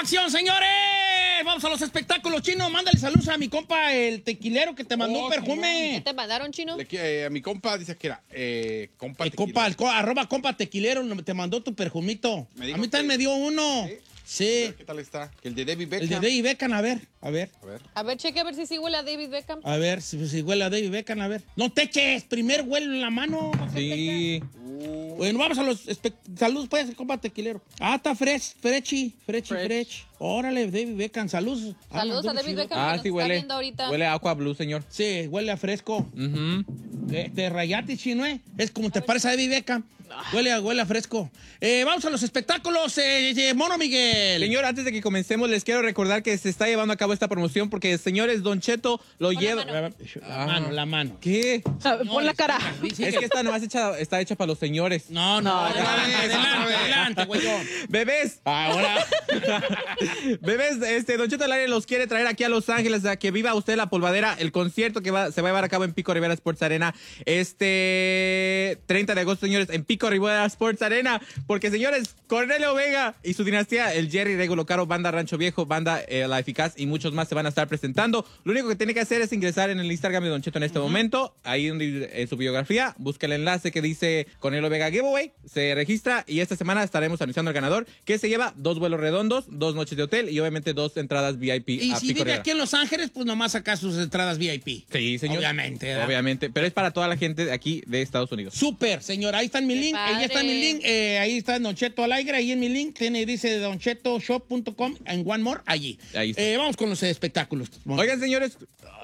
acción, señores! Vamos a los espectáculos, Chino. Mándale saludos a mi compa, el tequilero, que te mandó un perfume. ¿Qué te mandaron, Chino? A mi compa dice que era compa Arroba compa tequilero, te mandó tu perfumito. A mí también me dio uno. Sí. ¿Qué tal está? El de David Beckham. El de David Beckham, a ver. A ver, cheque a ver si sí huele a David Beckham. A ver, si huele a David Beckham, a ver. No te eches, primero huele en la mano. Sí. Bueno, vamos a los saludos, pues, compa tequilero. Está fresh. Órale, David Beckham, saludos. Saludos a David Beckham. Sí huele. Huele a Aqua Blue, señor. Sí, huele a fresco. Te rayate, Chino, ¿eh? Es como te parece a David Beckham. Huele a fresco. Vamos a los espectáculos, Mono Miguel. Señor, antes de que comencemos, les quiero recordar que se está llevando a cabo esta promoción porque, señores, Don Cheto lo lleva... La mano. ¿Qué? Pon la cara. Es que esta nomás está hecha para los señores. No. Adelante, güeyón. Bebés. Ahora. Bebés, Don Cheto al aire los quiere traer aquí a Los Ángeles a que viva usted la polvadera, el concierto que se va a llevar a cabo en Pico Rivera Sports Arena 30 de agosto, señores, en Pico Rivera Sports Arena, porque, señores, Cornelio Vega y su dinastía, el Jerry Regulo Caro, Banda Rancho Viejo, Banda La Eficaz y muchos más se van a estar presentando. Lo único que tiene que hacer es ingresar en el Instagram de Don Cheto en este momento, ahí en su biografía, busca el enlace que dice Cornelio Vega Giveaway, se registra y esta semana estaremos anunciando al ganador, que se lleva 2 vuelos redondos, 2 noches de hotel y obviamente 2 entradas VIP. Y si vive aquí en Los Ángeles, pues nomás saca sus entradas VIP. Sí, señor. Obviamente, ¿verdad? Obviamente, pero es para toda la gente de aquí de Estados Unidos. Súper, señor. Ahí está mi link. Ahí está mi link. Ahí está Don Cheto al aire. Ahí en mi link dice donchetoshop.com en One More. Allí. Ahí está. Vamos con los espectáculos. Oigan, señores.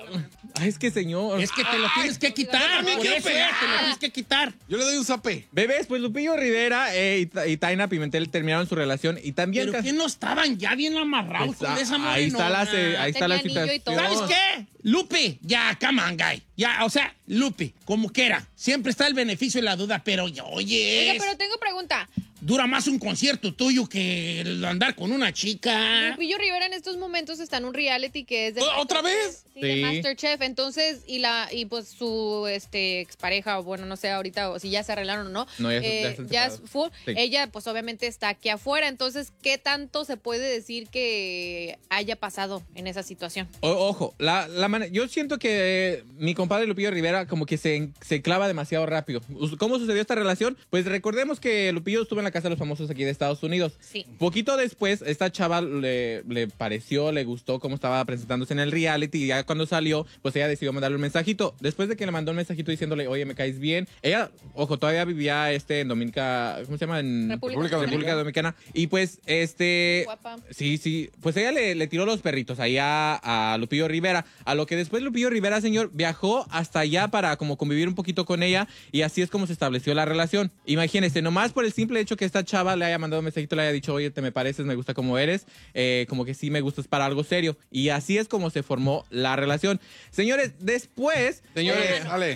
Es que, señor. Es que te lo tienes que quitar. Por eso te lo tienes que quitar. Yo le doy un zape. Bebés, pues Lupillo Rivera y Taina Pimentel terminaron su relación y también... ¿Pero qué no estaban ya bien amarrados con esa morenona? Ahí está la situación. ¿Sabes qué? Lupe, ya, come on, guy. Ya, o sea, Lupe, como quiera. Siempre está el beneficio de la duda, pero oye... Oiga, pero tengo pregunta. Dura más un concierto tuyo que el andar con una chica. Lupillo Rivera en estos momentos está en un reality que es de... ¿Otra vez? Sí, de Masterchef. Entonces, y pues su expareja, o bueno, no sé ahorita o si ya se arreglaron o no. No, ya es full. Sí. Ella, pues obviamente está aquí afuera. Entonces, ¿qué tanto se puede decir que haya pasado en esa situación? Ojo, yo siento que mi compadre Lupillo Rivera como que se clava demasiado rápido. ¿Cómo sucedió esta relación? Pues recordemos que Lupillo estuvo en la Casa de los Famosos aquí de Estados Unidos. Sí. Poquito después, esta chava le pareció, le gustó cómo estaba presentándose en el reality y ya cuando salió, pues ella decidió mandarle un mensajito. Después de que le mandó un mensajito diciéndole, oye, me caes bien. Ella, ojo, todavía vivía en Dominica, ¿cómo se llama? En República Dominicana. Y pues, Guapa. Sí. Pues ella le tiró los perritos ahí a Lupillo Rivera. A lo que después Lupillo Rivera, señor, viajó hasta allá para como convivir un poquito con ella y así es como se estableció la relación. Imagínense, nomás por el simple hecho que esta chava le haya mandado un mensajito, le haya dicho, oye, te me pareces, me gusta como eres, como que sí me gustas para algo serio. Y así es como se formó la relación. Señores, después... Señores, dale.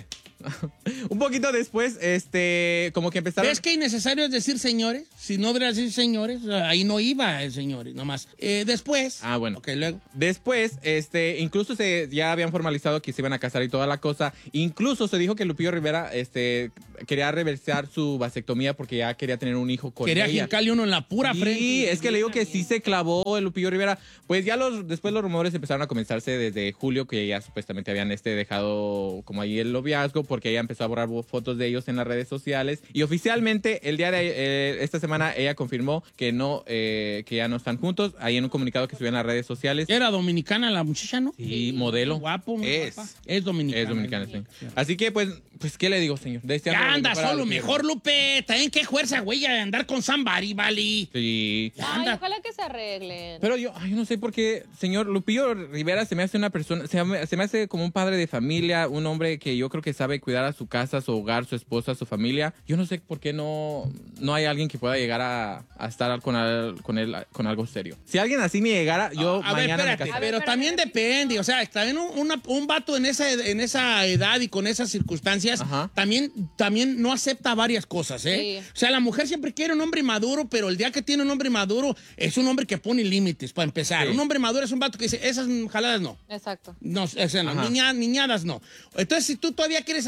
Un poquito después, como que empezaron... ¿Ves que innecesario es decir señores? Si no hubiera decir señores, ahí no iba el señores, nomás. Después... bueno. Ok, luego. Después, incluso ya habían formalizado que se iban a casar y toda la cosa. Incluso se dijo que Lupillo Rivera, quería reversar su vasectomía porque ya quería tener un hijo con ella. Quería jincarle uno en la pura frente. Sí, es que le digo que sí se clavó el Lupillo Rivera. Pues ya después los rumores empezaron a comenzarse desde julio, que ya supuestamente habían dejado como ahí el noviazgo, porque ella empezó a borrar fotos de ellos en las redes sociales. Y oficialmente, el día de esta semana, ella confirmó que ya no están juntos. Ahí en un comunicado que subió en las redes sociales. Era dominicana la muchacha, ¿no? Sí, modelo. Guapo, es. Guapa. Es dominicana. Es dominicana, sí. Así que, pues, ¿qué le digo, señor? Ya anda solo mejor, Lupe. También qué fuerza, güey, a andar con somebody, vale. Sí. Ay, ojalá que se arreglen. Pero yo no sé por qué, señor Lupillo Rivera se me hace una persona, se me hace como un padre de familia, un hombre que yo creo que sabe cuidar a su casa, su hogar, su esposa, su familia. Yo no sé por qué no hay alguien que pueda llegar a estar con él con algo serio. Si alguien así me llegara, yo a mañana ver, espérate, me caso. pero también depende. O sea, también un vato en esa edad y con esas circunstancias también no acepta varias cosas, ¿eh? Sí. O sea, la mujer siempre quiere un hombre maduro, pero el día que tiene un hombre maduro es un hombre que pone límites, para empezar. Sí. Un hombre maduro es un vato que dice, esas jaladas no. Exacto. No, niñadas no. Entonces, si tú todavía quieres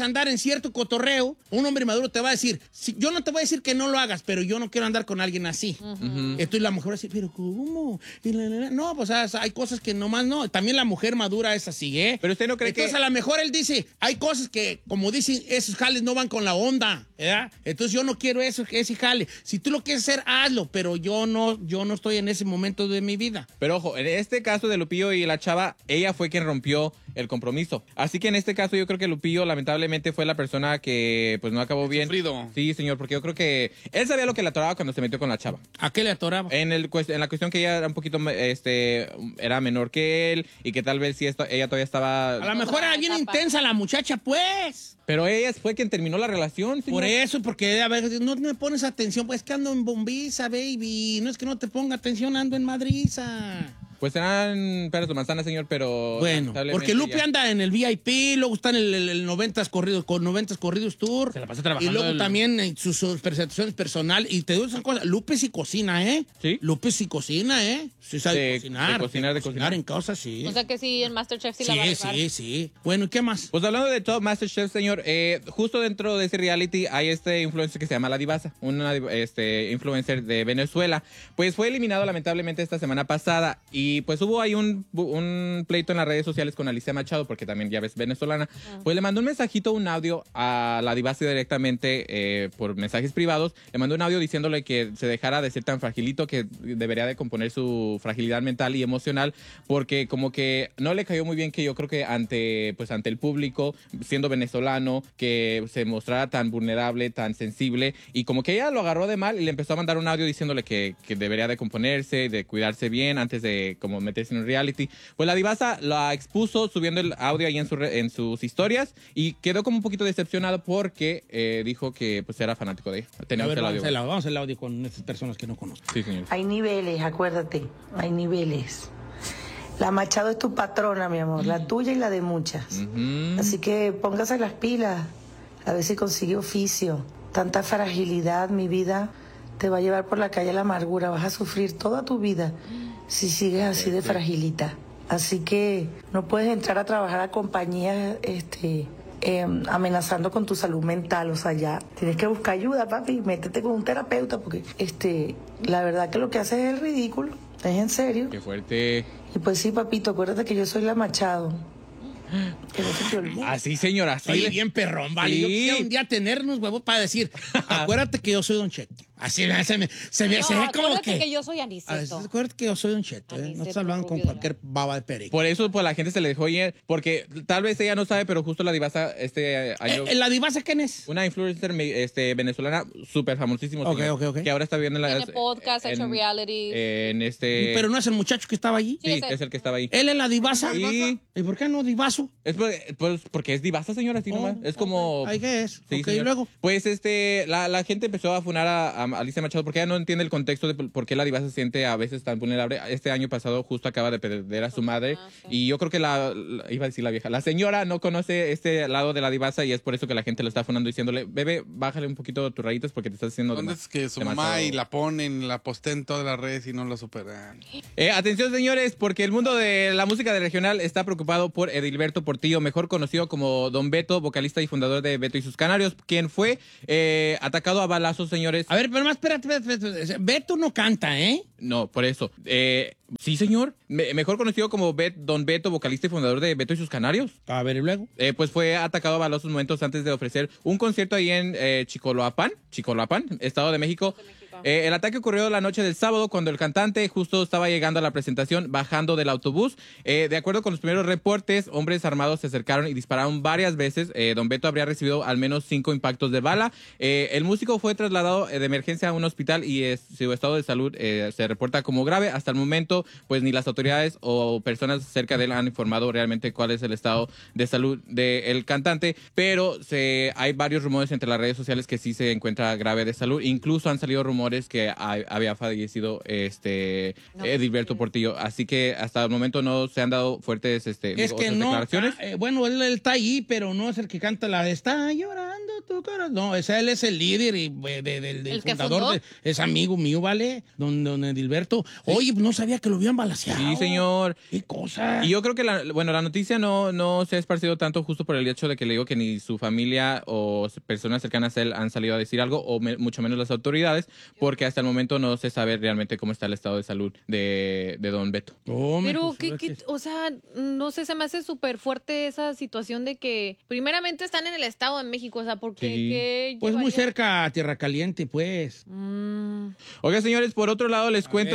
a andar en cierto cotorreo, un hombre maduro te va a decir, yo no te voy a decir que no lo hagas, pero yo no quiero andar con alguien así. Entonces la mujer va a decir, pero ¿cómo? No, pues hay cosas que nomás no. También la mujer madura es así, ¿eh? Pero usted no cree Entonces, a lo mejor él dice, hay cosas que, como dicen, esos jales no van con la onda, ¿verdad? Entonces yo no quiero ese jale. Si tú lo quieres hacer, hazlo, pero yo no estoy en ese momento de mi vida. Pero ojo, en este caso de Lupillo y la chava, ella fue quien rompió el compromiso. Así que en este caso yo creo que Lupillo lamentablemente fue la persona que pues no acabó bien. Sufrido. Sí, señor, porque yo creo que él sabía lo que le atoraba cuando se metió con la chava. ¿A qué le atoraba? En la cuestión que ella era un poquito era menor que él y que tal vez sí ella todavía estaba... A lo mejor era bien intensa la muchacha, pues. Pero ella fue quien terminó la relación, señor. Por eso, porque a ver, no me pones atención, pues que ando en Bombiza, baby. No es que no te ponga atención, ando en Madriza. Pues eran peras de manzana, señor, pero... Bueno, porque Lupe anda en el VIP, luego está en el 90s corridos, con 90s corridos tour. Se la pasa trabajando. Y luego también en sus presentaciones personal. Y te digo esas cosas, Lupe sí cocina, ¿eh? ¿Sí? Lupe sí cocina, ¿eh? Sí sabe cocinar. De cocinar en cosas, sí. O sea que sí, en MasterChef sí la va a llevar. Sí. Bueno, ¿y qué más? Pues hablando de Top MasterChef, señor, justo dentro de ese reality hay este influencer que se llama La Divasa, una influencer de Venezuela. Pues fue eliminado lamentablemente esta semana pasada y pues hubo ahí un pleito en las redes sociales con Alicia Machado, porque también ya ves venezolana. Pues le mandó un mensajito, un audio a La Divasa directamente por mensajes privados. Le mandó un audio diciéndole que se dejara de ser tan fragilito, que debería de componer su fragilidad mental y emocional, porque como que no le cayó muy bien que yo creo que ante el público, siendo venezolano, que se mostrara tan vulnerable, tan sensible, y como que ella lo agarró de mal y le empezó a mandar un audio diciéndole que debería de componerse, de cuidarse bien antes de como meterse en un reality. Pues La Divasa la expuso subiendo el audio ahí en sus historias y quedó como un poquito decepcionado porque dijo que pues era fanático de ella. Tenemos el audio. Vamos a hacer el audio con estas personas que no conozco. Sí, señor. Hay niveles, acuérdate, hay niveles. La Machado es tu patrona, mi amor, la tuya y la de muchas. Así que póngase las pilas, a ver si consigue oficio. Tanta fragilidad, mi vida, te va a llevar por la calle la amargura. Vas a sufrir toda tu vida si sigues así de fragilita. Así que no puedes entrar a trabajar a compañías amenazando con tu salud mental. O sea, ya tienes que buscar ayuda, papi. Métete con un terapeuta porque la verdad que lo que haces es ridículo. Es en serio. Qué fuerte. Y pues sí, papito, acuérdate que yo soy la Machado. Que no se te olvide. Así, señora. Así. Soy bien perrón, vale. Sí. Yo quisiera un día tenernos, huevos, para decir, acuérdate que yo soy Don Cheto. Así se me No, como acuérdate que yo soy Aniceto. Acuérdate que yo soy Don Cheto, ¿eh? No estás hablando con cualquier baba de perico. Por eso pues la gente se le dejó ir, porque tal vez ella no sabe, pero justo La Divasa año... ¿La Divasa quién es? Una influencer venezolana súper famosísima. Ok. Que ahora está viviendo en la... Tiene podcast, ha hecho reality. Pero no es el muchacho que estaba allí. Sí, es el que estaba ahí. ¿Él es la Divasa? Sí. ¿Y por qué no Divaso? Es pues porque es Divasa, señora, así nomás. Es como... ¿Ahí qué es? Sí, ok, señor. y luego. Pues la gente empezó a funar a Alicia Machado porque ella no entiende el contexto de por qué La Divasa se siente a veces tan vulnerable. Este año pasado justo acaba de perder a su madre. Sí. Y yo creo que iba a decir la vieja, la señora no conoce este lado de La Divasa y es por eso que la gente lo está funando diciéndole, bebé, bájale un poquito tus rayitos porque te estás haciendo ¿Dónde es que su mamá y la ponen, la posteen en todas las redes y no lo superan? Atención, señores, porque el mundo de la música de regional está preocupado por Edilberto Portillo, mejor conocido como Don Beto, vocalista y fundador de Beto y sus Canarios, quien fue atacado a balazos, señores. A ver, pero más, espérate. Beto no canta, ¿eh? No, por eso. Sí, señor. Mejor conocido como Don Beto, vocalista y fundador de Beto y sus Canarios. A ver, ¿y luego? Pues fue atacado a balazos momentos antes de ofrecer un concierto ahí en Chicoloapan, Estado de México. El ataque ocurrió la noche del sábado cuando el cantante justo estaba llegando a la presentación bajando del autobús. De acuerdo con los primeros reportes, hombres armados se acercaron y dispararon varias veces. Don Beto habría recibido al menos 5 impactos de bala. El músico fue trasladado de emergencia a un hospital y su estado de salud se reporta como grave. Hasta el momento, pues ni las autoridades o personas cerca de él han informado realmente cuál es el estado de salud del cantante, pero hay varios rumores entre las redes sociales que sí se encuentra grave de salud. Incluso han salido rumores que había fallecido Edilberto Portillo, así que hasta el momento no se han dado fuertes es que no, declaraciones. Bueno, él está ahí, pero no es el que canta la de "Está llorando tu corazón. No, él es el líder y del ¿El que fundador. fundó? Es amigo mío, ¿vale? Don Edilberto. ¿Sí? Oye, no sabía que lo habían balaceado. Sí, señor. Qué cosa. Y yo creo que la noticia no se ha esparcido tanto justo por el hecho de que le digo que ni su familia o personas cercanas a él han salido a decir algo, o mucho menos las autoridades, porque hasta el momento no se sabe realmente cómo está el estado de salud de don Beto. Pero, o sea, no sé, se me hace súper fuerte esa situación de que primeramente están en el Estado de México, o sea, porque... Sí. Pues muy cerca a Tierra Caliente, pues. Oiga, señores, por otro lado les cuento...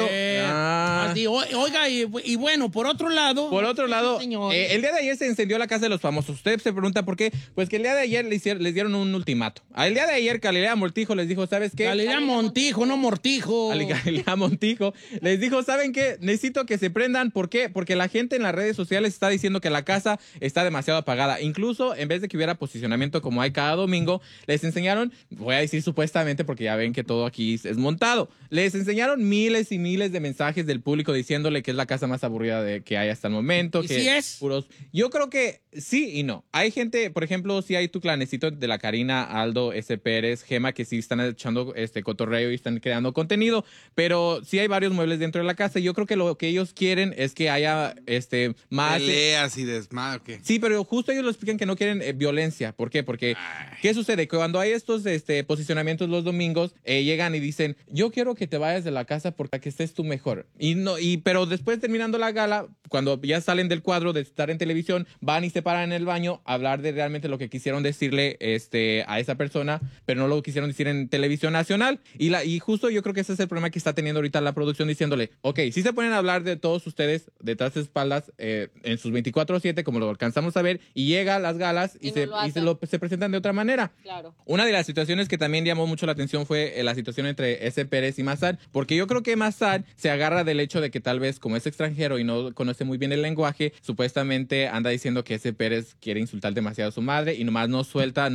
Oiga, y bueno, por otro lado... Por otro lado, el día de ayer se encendió la Casa de los Famosos. Usted se pregunta por qué. Pues que el día de ayer les dieron un ultimato. El día de ayer Galilea Montijo les dijo, ¿sabes qué? Galilea Montijo, no Mortijo. Galilea Montijo les dijo, ¿saben qué? Necesito que se prendan. ¿Por qué? Porque la gente en las redes sociales está diciendo que la casa está demasiado apagada. Incluso, en vez de que hubiera posicionamiento como hay cada domingo, les enseñaron, voy a decir supuestamente porque ya ven que todo aquí es montado, les enseñaron miles y miles de mensajes del público diciéndole que es la casa más aburrida que hay hasta el momento. ¿Y que sí es? Yo creo que sí y no. Hay gente, por ejemplo, sí hay tu clanecito de la Karina, Aldo, S. Pérez, Gema, que sí están echando cotorreo y están creando contenido, pero sí hay varios muebles dentro de la casa y yo creo que lo que ellos quieren es que haya más... Peleas y desmadre. Sí, pero justo ellos lo explican que no quieren violencia. ¿Por qué? Porque, ¿qué sucede? Cuando hay estos posicionamientos los domingos, llegan y dicen, yo quiero que te vayas de la casa porque que estés tú mejor. Pero después terminando la gala, cuando ya salen del cuadro de estar en televisión, van y se paran en el baño a hablar de realmente lo que quisieron decirle a esa persona, pero no lo quisieron decir en televisión nacional. Y justo yo creo que ese es el problema que está teniendo ahorita la producción, diciéndole, ok, sí se ponen a hablar de todos ustedes detrás de espaldas en sus 24/7, como lo alcanzamos a ver, y llega a las galas y se presentan de otra manera. Claro. Una de las situaciones que también llamó mucho la atención fue la situación entre S. Pérez y Massad, porque yo creo que Massad se agarra del hecho de que tal vez como es extranjero y no conoce muy bien el lenguaje, supuestamente anda diciendo que S. Pérez quiere insultar demasiado a su madre y nomás no suelta.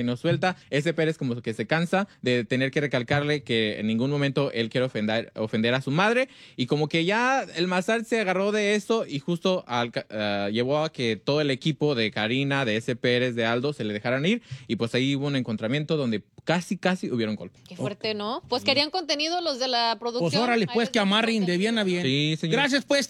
S. Pérez como que se cansa de tener que recalcarle que en ningún momento él quiere ofender a su madre, y como que ya el Massad se agarró de eso y justo llevó a que todo el equipo de Karina, de S. Pérez, de Aldo se le dejaran ir, y pues ahí hubo un encontramiento donde casi hubieron golpes. Qué fuerte, ¿no? Pues querían contenido los de la producción. Pues órale, pues que amarren de bien a bien. Sí, señor. Gracias, pues,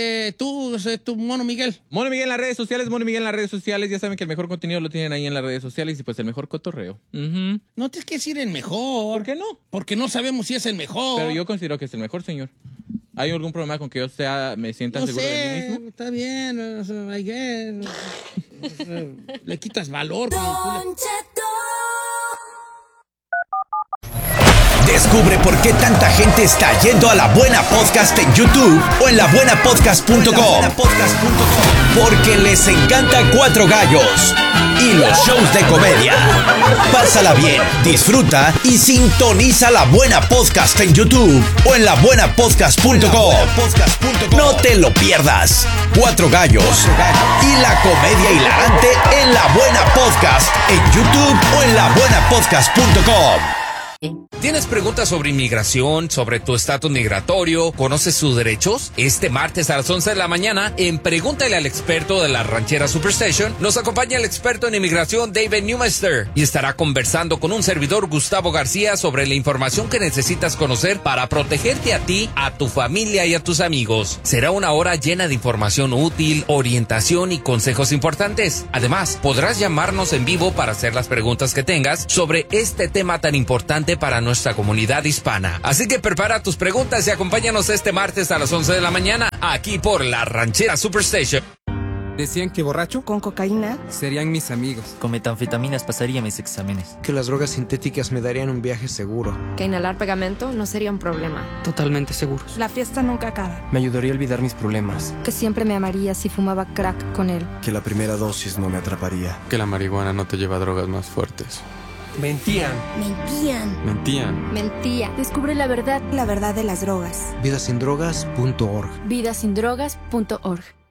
tú, Mono Miguel. Mono Miguel en las redes sociales, ya saben que el mejor contenido lo tienen ahí en las redes sociales y pues el mejor cotorreo. No tienes que decir el mejor. ¿Por qué no? Porque no sabemos si es el mejor. Pero yo considero que es el mejor, señor. ¿Hay algún problema con que yo me sienta no seguro sé, de mí mismo? Está bien, le quitas valor. Descubre por qué tanta gente está yendo a La Buena Podcast en YouTube o en labuenapodcast.com. Porque les encanta Cuatro Gallos y los shows de comedia. Pásala bien, disfruta y sintoniza La Buena Podcast en YouTube o en labuenapodcast.com. No te lo pierdas. Cuatro Gallos y la comedia hilarante en La Buena Podcast en YouTube o en labuenapodcast.com. ¿Tienes preguntas sobre inmigración, sobre tu estatus migratorio? ¿Conoces sus derechos? Este martes a las 11 de la mañana, en Pregúntale al experto de la Ranchera Superstation, nos acompaña el experto en inmigración David Newmaster y estará conversando con un servidor, Gustavo García, sobre la información que necesitas conocer para protegerte a ti, a tu familia y a tus amigos. Será una hora llena de información útil, orientación y consejos importantes. Además, podrás llamarnos en vivo para hacer las preguntas que tengas sobre este tema tan importante para nuestra comunidad hispana. Así que prepara tus preguntas y acompáñanos este martes a las 11 de la mañana aquí por la Ranchera Superstation. Decían que borracho con cocaína serían mis amigos, con metanfetaminas pasaría mis exámenes, que las drogas sintéticas me darían un viaje seguro, que inhalar pegamento no sería un problema. Totalmente seguros. La fiesta nunca acaba. Me ayudaría a olvidar mis problemas, que siempre me amaría si fumaba crack con él, que la primera dosis no me atraparía, que la marihuana no te lleva a drogas más fuertes. Mentían. Descubre la verdad de las drogas. Vidasindrogas.org. Vidasindrogas.org.